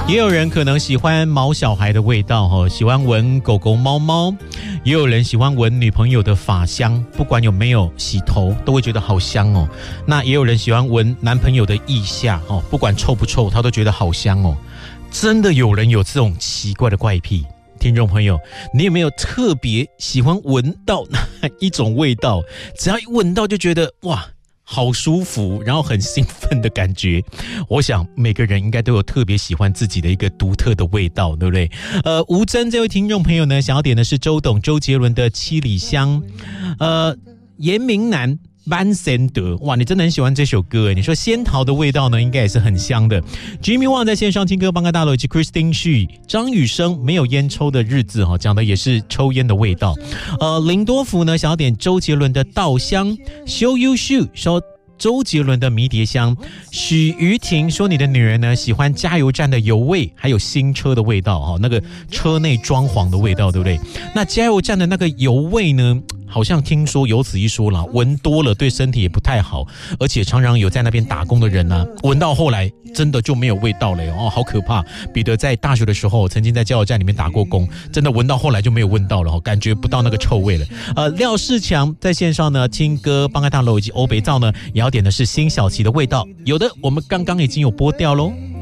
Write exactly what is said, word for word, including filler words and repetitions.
也有人可能喜欢毛小孩的味道哦，喜欢闻狗狗猫猫，也有人喜欢闻女朋友的发香，不管有没有洗头都会觉得好香哦。那也有人喜欢闻男朋友的腋下哦，不管臭不臭他都觉得好香哦。真的有人有这种奇怪的怪癖？听众朋友，你有没有特别喜欢闻到哪一种味道？只要一闻到就觉得哇好舒服，然后很兴奋的感觉。我想每个人应该都有特别喜欢自己的一个独特的味道，对不对？呃，吴真这位听众朋友呢，想要点的是周董周杰伦的《七里香》。呃，严明南班森德，哇，你真的很喜欢这首歌诶。你说仙桃的味道呢，应该也是很香的。Jimmy Wang 在线上听歌，邦哥大楼以及 Christine Xu、张雨生没有烟抽的日子哈，讲的也是抽烟的味道。呃，林多福呢想要点周杰伦的稻香 ，Show You Shoe 说周杰伦的迷迭香。许瑜婷说你的女人呢喜欢加油站的油味，还有新车的味道哈，那个车内装潢的味道，对不对？那加油站的那个油味呢？好像听说有此一说啦，闻多了对身体也不太好，而且常常有在那边打工的人啊，闻到后来真的就没有味道了哦，好可怕！彼得在大学的时候曾经在加油站里面打过工，真的闻到后来就没有闻到了，感觉不到那个臭味了。呃，廖世强在线上呢听歌，邦爱大楼以及欧北照呢也要点的是辛晓琪的味道，有的我们刚刚已经有播掉咯。